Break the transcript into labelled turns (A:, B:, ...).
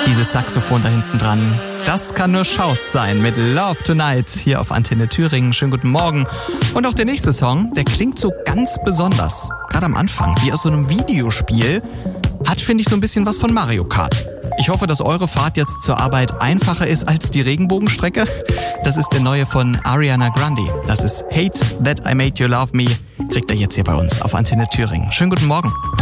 A: Dieses Saxophon da hinten dran. Das kann nur Schaus sein mit Love Tonight hier auf Antenne Thüringen. Schönen guten Morgen. Und auch der nächste Song, der klingt so ganz besonders. Gerade am Anfang, wie aus so einem Videospiel. Hat, finde ich, so ein bisschen was von Mario Kart. Ich hoffe, dass eure Fahrt jetzt zur Arbeit einfacher ist als die Regenbogenstrecke. Das ist der neue von Ariana Grande. Das ist Hate That I Made You Love Me. Kriegt ihr jetzt hier bei uns auf Antenne Thüringen. Schönen guten Morgen.